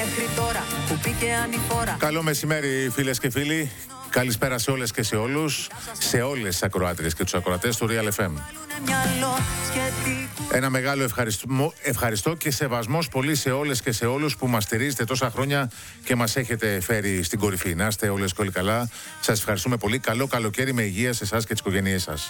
μέχρι τώρα που πήγε ανηφόρα. Καλό μεσημέρι, φίλες και φίλοι. Καλησπέρα σε όλες και σε όλους, σε όλες τις ακροάτριες και τους ακροατές του Real FM. Ένα μεγάλο ευχαριστώ και σεβασμός πολύ σε όλες και σε όλους που μας στηρίζετε τόσα χρόνια και μας έχετε φέρει στην κορυφή. Να είστε όλες και όλοι καλά. Σας ευχαριστούμε πολύ. Καλό καλοκαίρι με υγεία σε εσάς και τις οικογένειές σας.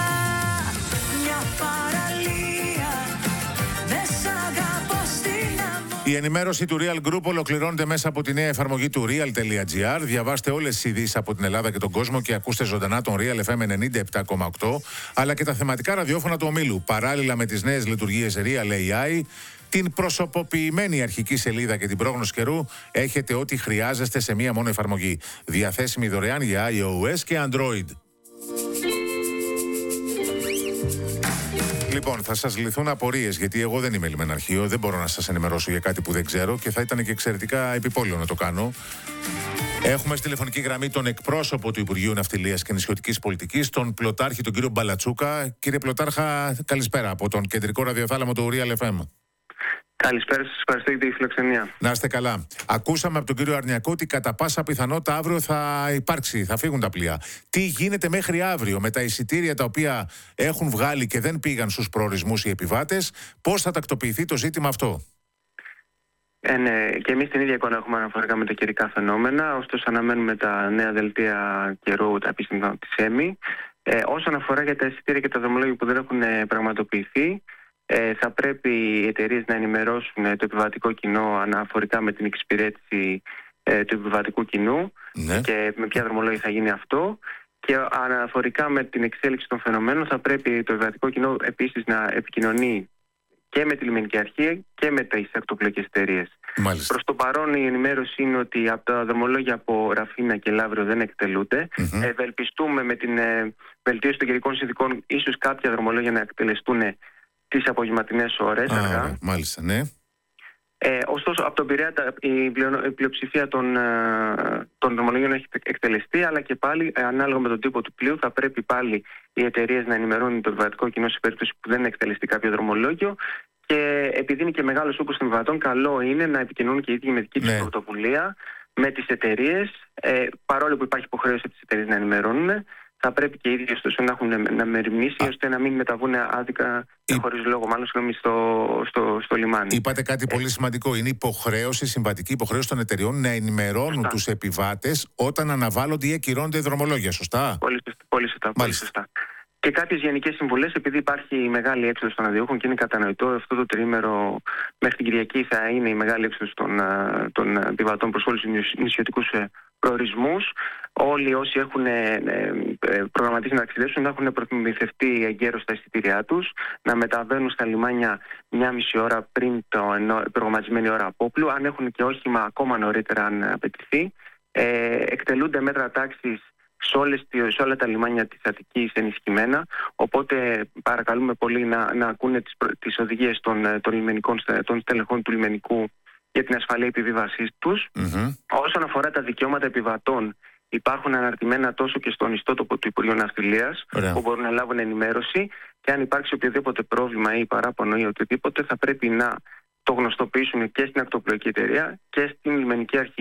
Η ενημέρωση του Real Group ολοκληρώνεται μέσα από τη νέα εφαρμογή του Real.gr. Διαβάστε όλες τις ειδήσεις από την Ελλάδα και τον κόσμο και ακούστε ζωντανά τον Real FM 97,8 αλλά και τα θεματικά ραδιόφωνα του ομίλου. Παράλληλα με τις νέες λειτουργίες Real AI, την προσωποποιημένη αρχική σελίδα και την πρόγνωση καιρού, έχετε ό,τι χρειάζεστε σε μία μόνο εφαρμογή. Διαθέσιμη δωρεάν για iOS και Android. Λοιπόν, θα σας λυθούν απορίες, γιατί εγώ δεν είμαι λιμεναρχείο, δεν μπορώ να σας ενημερώσω για κάτι που δεν ξέρω και θα ήταν και εξαιρετικά επιπόλαιο να το κάνω. Έχουμε στη τηλεφωνική γραμμή τον εκπρόσωπο του Υπουργείου Ναυτιλίας και Νησιωτικής Πολιτικής, τον πλωτάρχη, τον κύριο Μπαλατσούκα. Κύριε Πλωτάρχα, καλησπέρα από τον κεντρικό ραδιοθάλαμο του Real FM. Καλησπέρα σας, ευχαριστώ για τη φιλοξενία. Να είστε καλά. Ακούσαμε από τον κύριο Αρνιακό ότι κατά πάσα πιθανότητα αύριο θα φύγουν τα πλοία. Τι γίνεται μέχρι αύριο με τα εισιτήρια τα οποία έχουν βγάλει και δεν πήγαν στους προορισμούς οι επιβάτες, πώς θα τακτοποιηθεί το ζήτημα αυτό? Ναι, και εμείς την ίδια εικόνα έχουμε αναφορικά με τα καιρικά φαινόμενα, ωστόσο αναμένουμε τα νέα δελτία καιρού, τα επίσημα της ΕΜΗ. Όσον αφορά για τα εισιτήρια και τα δρομολόγια που δεν έχουν πραγματοποιηθεί, θα πρέπει οι εταιρείες να ενημερώσουν το επιβατικό κοινό αναφορικά με την εξυπηρέτηση του επιβατικού κοινού, ναι, και με ποια δρομολόγια θα γίνει αυτό. Και αναφορικά με την εξέλιξη των φαινομένων θα πρέπει το επιβατικό κοινό επίσης να επικοινωνεί και με τη λιμενική αρχή και με τις ακτοπλοϊκές εταιρείες. Προς το παρόν η ενημέρωση είναι ότι από τα δρομολόγια από Ραφίνα και Λαύριο δεν εκτελούνται. Ευελπιστούμε με την βελτίωση των καιρικών συνθηκών ίσως κάποια δρομολόγια να εκτελεστούν τις απογευματινές ώρες αργά. Μάλιστα, ναι. Ωστόσο, από τον Πειραιά η πλειοψηφία των δρομολογίων έχει εκτελεστεί, αλλά και πάλι, ανάλογα με τον τύπο του πλοίου, θα πρέπει πάλι οι εταιρείες να ενημερώνουν το επιβατικό κοινό σε περίπτωση που δεν εκτελεστεί κάποιο δρομολόγιο. Και επειδή είναι και μεγάλος όγκος των επιβατών, καλό είναι να επικοινωνούν και οι ίδιοι με δική τους πρωτοβουλία με τις εταιρείες. Παρόλο που υπάρχει υποχρέωση τις εταιρείες να ενημερώνουν, θα πρέπει και οι ίδιοι ωστόσο να έχουν να μεριμνήσει ώστε να μην μεταβούν άδικα χωρίς λόγο, μάλλον στο λιμάνι. Είπατε κάτι πολύ σημαντικό. Είναι υποχρέωση, συμβατική υποχρέωση των εταιριών να ενημερώνουν τους επιβάτες όταν αναβάλλονται ή ακυρώνονται δρομολόγια. Σωστά. Πολύ σωστά. Και κάποιες γενικές συμβουλές, επειδή υπάρχει μεγάλη έξοδος των αδειούχων και είναι κατανοητό, αυτό το τριήμερο μέχρι την Κυριακή θα είναι η μεγάλη έξοδος των επιβατών προς όλους τους νησιωτικούς προορισμούς. Όλοι όσοι έχουν προγραμματίσει να ταξιδέψουν να έχουν προμηθευτεί εγκαίρως τα εισιτήριά τους, να μεταβαίνουν στα λιμάνια μια μισή ώρα πριν την προγραμματισμένη ώρα απόπλου. Αν έχουν και όχημα, ακόμα νωρίτερα αν απαιτηθεί. Εκτελούνται μέτρα τάξης σε όλα τα λιμάνια της Αττικής ενισχυμένα, οπότε παρακαλούμε πολύ να ακούνε τις οδηγίες των στελεχών του λιμενικού για την ασφαλή επιβίβασή τους. Όσον αφορά τα δικαιώματα επιβατών, υπάρχουν αναρτημένα τόσο και στον ιστότοπο του Υπουργείου Ναυτιλίας, που μπορούν να λάβουν ενημέρωση, και αν υπάρξει οποιοδήποτε πρόβλημα ή παράπονο ή οτιδήποτε, θα πρέπει να το γνωστοποιήσουν και στην ακτοπλοϊκή εταιρεία και στην λιμενική αρχή.